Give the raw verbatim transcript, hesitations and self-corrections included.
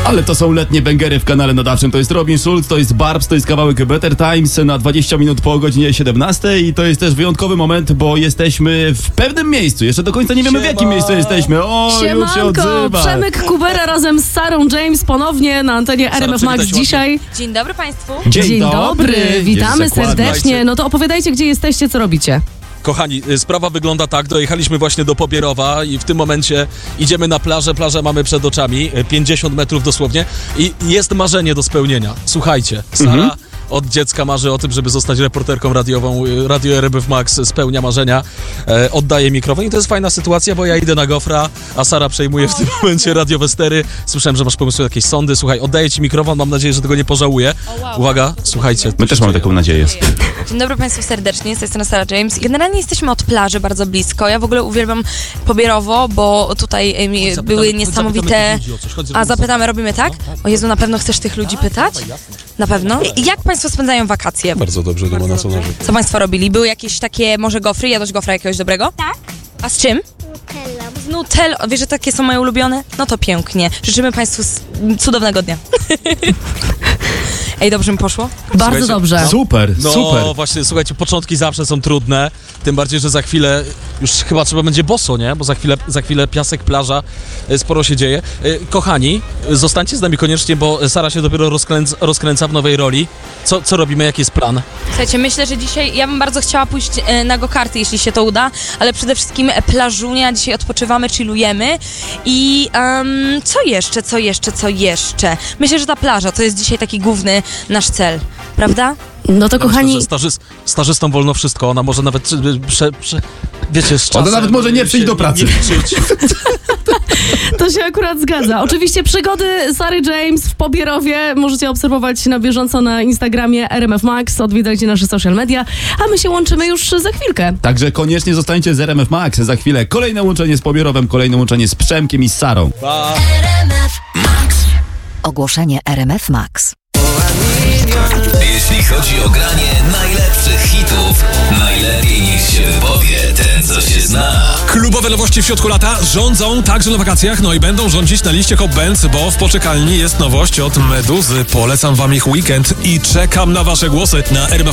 Ale to są letnie bęgery w kanale nadawczym. To jest Robin Schulz, to jest Barbs, to jest kawałek Better Times na dwadzieścia minut po godzinie siedemnastej i to jest też wyjątkowy moment, bo jesteśmy w pewnym miejscu. Jeszcze do końca nie wiemy, Siema. w jakim miejscu jesteśmy. O, Siemanko, już się odzywa. Przemek Kubera razem z Sarą James ponownie na antenie R M F Max dzisiaj. Dzień dobry Państwu. Dzień, Dzień dobry, witamy Jest zakładna. serdecznie. No to opowiadajcie, gdzie jesteście, co robicie. Kochani, sprawa wygląda tak, dojechaliśmy właśnie do Pobierowa i w tym momencie idziemy na plażę, plażę mamy przed oczami, pięćdziesiąt metrów dosłownie i jest marzenie do spełnienia. Słuchajcie, Sara mhm. od dziecka marzy o tym, żeby zostać reporterką radiową, Radio R M F Max spełnia marzenia, e, oddaje mikrofon i to jest fajna sytuacja, bo ja idę na gofra, a Sara przejmuje w tym momencie radiowe stery. Słyszałem, że masz pomysł na jakieś sądy, słuchaj, oddaję ci mikrofon, mam nadzieję, że tego nie pożałuję. Uwaga, słuchajcie. My też mamy taką nadzieję. Dzień dobry Państwu serdecznie, z tej strony Sara James. Generalnie jesteśmy od plaży bardzo blisko. Ja w ogóle uwielbiam Pobierowo, bo tutaj mi Zapytamy, były chodź, niesamowite... zapytamy tych ludzi o coś, chodź, A zapytamy, robimy tak? O Jezu, na pewno chcesz tych ludzi pytać? Na pewno. I jak Państwo spędzają wakacje? Bardzo dobrze, nie ma na co narzekać. Co Państwo robili? Były jakieś takie może gofry? Jadłeś gofra jakiegoś dobrego? Tak. A z czym? Nutella. Z Nutellą. Wiesz, że takie są moje ulubione? No to pięknie. Życzymy Państwu s- cudownego dnia. Ej, dobrze mi poszło? Bardzo Słuchajcie, dobrze. Super, No super. właśnie, słuchajcie, początki zawsze są trudne, tym bardziej, że za chwilę już chyba trzeba będzie boso, nie? Bo za chwilę, za chwilę piasek, plaża, e, sporo się dzieje. E, Kochani, e, zostańcie z nami koniecznie, bo Sara się dopiero rozkręca, rozkręca w nowej roli. Co, co robimy, jaki jest plan? Słuchajcie, myślę, że dzisiaj ja bym bardzo chciała pójść e, na go-karty, jeśli się to uda, ale przede wszystkim e, plażunia, dzisiaj odpoczywamy, chillujemy i um, co jeszcze, co jeszcze, co jeszcze? Myślę, że ta plaża to jest dzisiaj taki główny nasz cel, prawda? No to Ja kochani, myślę, że stażyst, stażystom wolno wszystko, ona może nawet, prze, prze, prze, wiecie, z czasem... Ona nawet może nie się przyjść do pracy. Nie liczyć. to się akurat zgadza. Oczywiście przygody Sary James w Pobierowie możecie obserwować na bieżąco na Instagramie R M F Max, odwiedzajcie nasze social media, a my się łączymy już za chwilkę. Także koniecznie zostańcie z R M F Max. Za chwilę kolejne łączenie z Pobierowem, kolejne łączenie z Przemkiem i z Sarą. Pa. Ogłoszenie R M F Max. Jeśli chodzi o granie najlepszych hitów, najlepiej niech się wypowie ten, co się zna. Klubowe nowości w środku lata rządzą także na wakacjach, no i będą rządzić na liście Hot Bands, bo w poczekalni jest nowość od Meduzy. Polecam wam ich weekend i czekam na wasze głosy na R M F